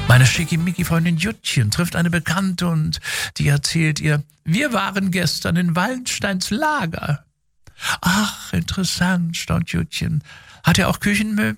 Meine Schickimicki-Freundin Juttchen trifft eine Bekannte und die erzählt ihr, wir waren gestern in Wallensteins Lager. Ach, interessant, staunt Juttchen. Hat er auch Küchenmöbel?